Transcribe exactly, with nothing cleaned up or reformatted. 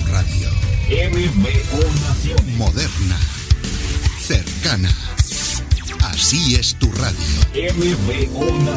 radio. R B O Naciones. Moderna. Cercana. Así es tu radio. R B O Naciones.